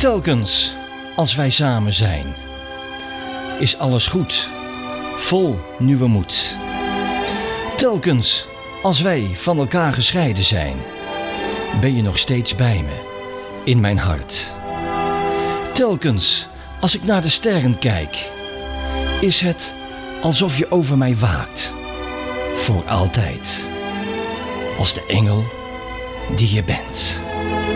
Telkens als wij samen zijn, is alles goed, vol nieuwe moed. Telkens als wij van elkaar gescheiden zijn, ben je nog steeds bij me, in mijn hart. Telkens als ik naar de sterren kijk, is het alsof je over mij waakt, voor altijd, als de engel die je bent.